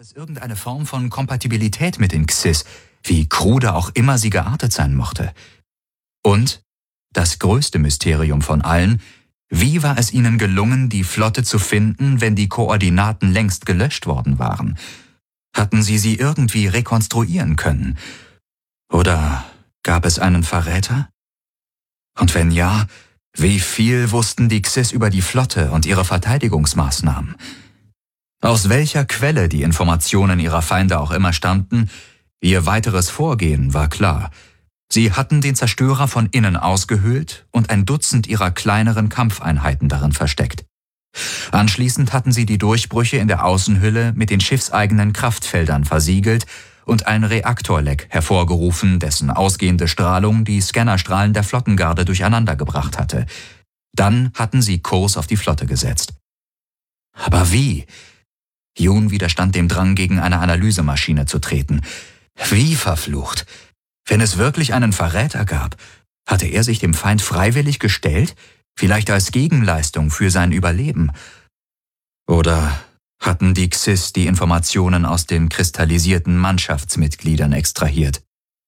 es irgendeine Form von Kompatibilität mit den Xys, wie krude auch immer sie geartet sein mochte? Und, das größte Mysterium von allen, wie war es ihnen gelungen, die Flotte zu finden, wenn die Koordinaten längst gelöscht worden waren? Hatten sie irgendwie rekonstruieren können? Oder gab es einen Verräter? Und wenn ja, wie viel wussten die Xys über die Flotte und ihre Verteidigungsmaßnahmen? Aus welcher Quelle die Informationen ihrer Feinde auch immer stammten, ihr weiteres Vorgehen war klar. Sie hatten den Zerstörer von innen ausgehöhlt und ein Dutzend ihrer kleineren Kampfeinheiten darin versteckt. Anschließend hatten sie die Durchbrüche in der Außenhülle mit den schiffseigenen Kraftfeldern versiegelt und ein Reaktorleck hervorgerufen, dessen ausgehende Strahlung die Scannerstrahlen der Flottengarde durcheinandergebracht hatte. Dann hatten sie Kurs auf die Flotte gesetzt. Aber wie? Yoon widerstand dem Drang, gegen eine Analysemaschine zu treten. Wie verflucht? Wenn es wirklich einen Verräter gab, hatte er sich dem Feind freiwillig gestellt, vielleicht als Gegenleistung für sein Überleben? Oder hatten die Xys die Informationen aus den kristallisierten Mannschaftsmitgliedern extrahiert?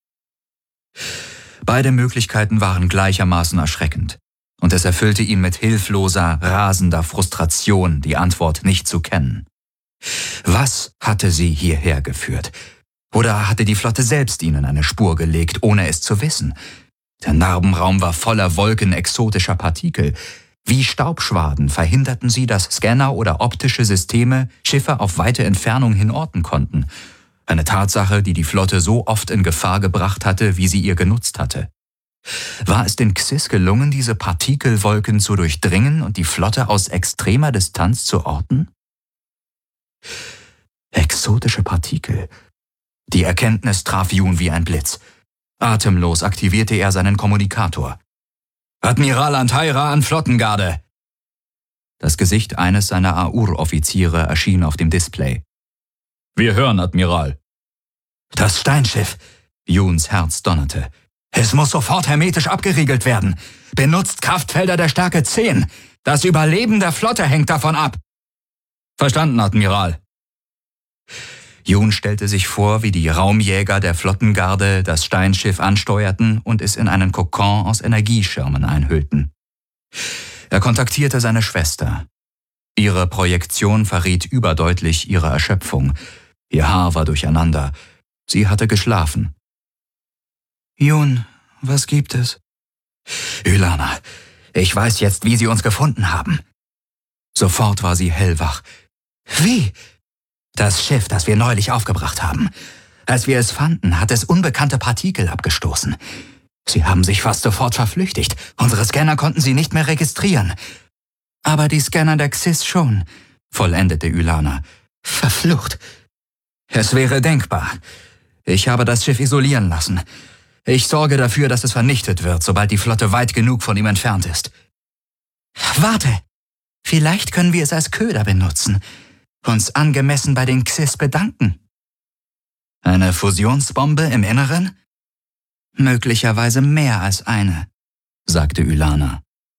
Beide Möglichkeiten waren gleichermaßen erschreckend, und es erfüllte ihn mit hilfloser, rasender Frustration, die Antwort nicht zu kennen. Was hatte sie hierher geführt? Oder hatte die Flotte selbst ihnen eine Spur gelegt, ohne es zu wissen? Der Narbenraum war voller Wolken exotischer Partikel. Wie Staubschwaden verhinderten sie, dass Scanner oder optische Systeme Schiffe auf weite Entfernung hin orten konnten. Eine Tatsache, die die Flotte so oft in Gefahr gebracht hatte, wie sie ihr genutzt hatte. War es den Xys gelungen, diese Partikelwolken zu durchdringen und die Flotte aus extremer Distanz zu orten? Exotische Partikel. Die Erkenntnis traf Yoon wie ein Blitz. Atemlos aktivierte er seinen Kommunikator. »Admiral Antaira an Flottengarde!« Das Gesicht eines seiner AUR-Offiziere erschien auf dem Display. »Wir hören, Admiral.« »Das Steinschiff!« Yoons Herz donnerte. »Es muss sofort hermetisch abgeriegelt werden. Benutzt Kraftfelder der Stärke 10. Das Überleben der Flotte hängt davon ab.« »Verstanden, Admiral.« Yoon stellte sich vor, wie die Raumjäger der Flottengarde das Steinschiff ansteuerten und es in einen Kokon aus Energieschirmen einhüllten. Er kontaktierte seine Schwester. Ihre Projektion verriet überdeutlich ihre Erschöpfung. Ihr Haar war durcheinander. Sie hatte geschlafen. »Yoon, was gibt es?« »Ylana, ich weiß jetzt, wie sie uns gefunden haben.« Sofort war sie hellwach. »Wie?« »Das Schiff, das wir neulich aufgebracht haben. Als wir es fanden, hat es unbekannte Partikel abgestoßen. Sie haben sich fast sofort verflüchtigt. Unsere Scanner konnten sie nicht mehr registrieren. Aber die Scanner der Xys schon«, vollendete Ylana. »Verflucht. Es wäre denkbar. Ich habe das Schiff isolieren lassen. Ich sorge dafür, dass es vernichtet wird, sobald die Flotte weit genug von ihm entfernt ist.« »Warte! Vielleicht können wir es als Köder benutzen. Uns angemessen bei den Xys bedanken.« »Eine Fusionsbombe im Inneren?« »Möglicherweise mehr als eine«, sagte Ylana.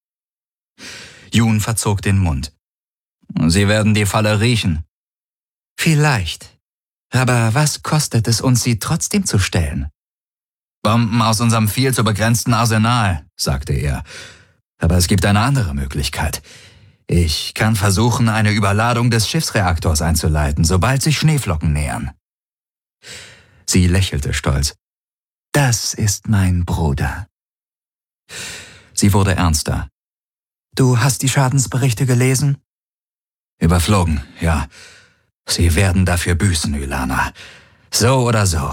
Yoon verzog den Mund. »Sie werden die Falle riechen.« »Vielleicht. Aber was kostet es uns, sie trotzdem zu stellen?« »Bomben aus unserem viel zu begrenzten Arsenal«, sagte er. »Aber es gibt eine andere Möglichkeit. Ich kann versuchen, eine Überladung des Schiffsreaktors einzuleiten, sobald sich Schneeflocken nähern.« Sie lächelte stolz. »Das ist mein Bruder.« Sie wurde ernster. »Du hast die Schadensberichte gelesen?« »Überflogen, ja. Sie werden dafür büßen, Ylana. So oder so.«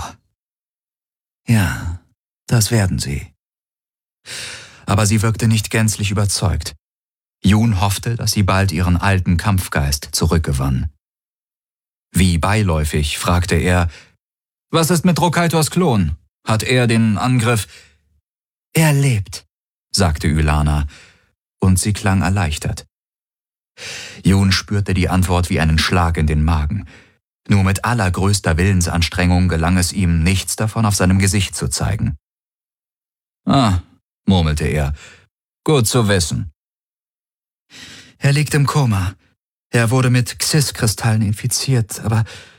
»Ja, das werden sie.« Aber sie wirkte nicht gänzlich überzeugt. Yoon hoffte, dass sie bald ihren alten Kampfgeist zurückgewann. Wie beiläufig fragte er, »Was ist mit Rokaitors Klon? Hat er den Angriff?« »Er lebt«, sagte Ylana, und sie klang erleichtert. Yoon spürte die Antwort wie einen Schlag in den Magen. Nur mit allergrößter Willensanstrengung gelang es ihm, nichts davon auf seinem Gesicht zu zeigen. »Ah«, murmelte er, »gut zu wissen.« »Er liegt im Koma. Er wurde mit Xys-Kristallen infiziert, aber